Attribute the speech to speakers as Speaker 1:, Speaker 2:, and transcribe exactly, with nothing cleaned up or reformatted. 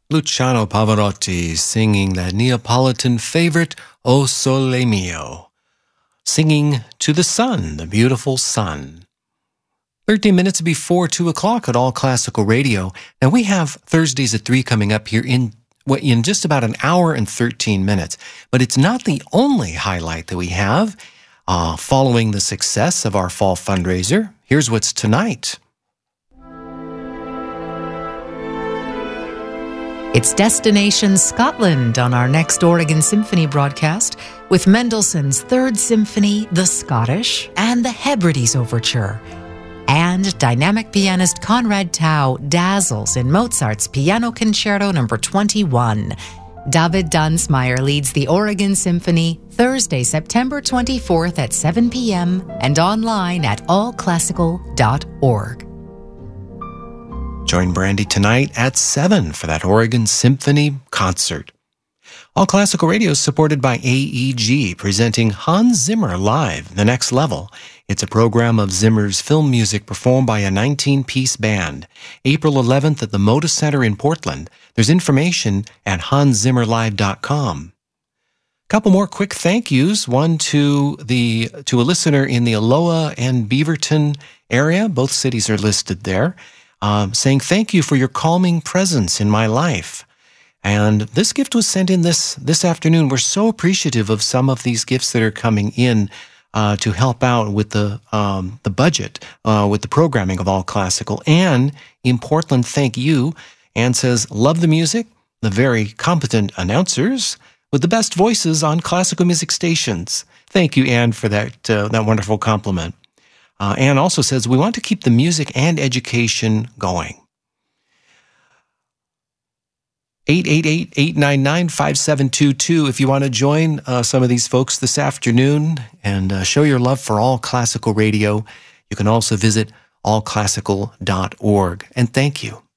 Speaker 1: Luciano Pavarotti singing that Neapolitan favorite, O Sole Mio, singing to the sun, the beautiful sun. thirteen minutes before two o'clock at All Classical Radio. Now we have Thursdays at three coming up here in in just about an hour and thirteen minutes. But it's not the only highlight that we have. Uh, following the success of our fall fundraiser, here's what's tonight.
Speaker 2: It's Destination Scotland on our next Oregon Symphony broadcast with Mendelssohn's Third Symphony, The Scottish, and the Hebrides Overture. And dynamic pianist Conrad Tao dazzles in Mozart's Piano Concerto number twenty-one. David Dunsmeyer leads the Oregon Symphony Thursday, September twenty-fourth at seven p.m. and online at all classical dot org.
Speaker 1: Join Brandy tonight at seven for that Oregon Symphony concert. All Classical Radio is supported by A E G, presenting Hans Zimmer Live, The Next Level. It's a program of Zimmer's film music performed by a nineteen-piece band. April eleventh at the Moda Center in Portland. There's information at hans zimmer live dot com. Couple more quick thank yous. One to the to a listener in the Aloha and Beaverton area. Both cities are listed there. Um, saying thank you for your calming presence in my life. And this gift was sent in this this afternoon. We're so appreciative of some of these gifts that are coming in uh, to help out with the um, the budget, uh, with the programming of All Classical. Anne in Portland, thank you. Anne says, love the music, the very competent announcers with the best voices on classical music stations. Thank you, Anne, for that uh, that wonderful compliment. Uh, Anne also says, we want to keep the music and education going. eight eight eight, eight nine nine, five seven two two if you want to join uh, some of these folks this afternoon and uh, show your love for All Classical Radio. You can also visit all classical dot org. And thank you.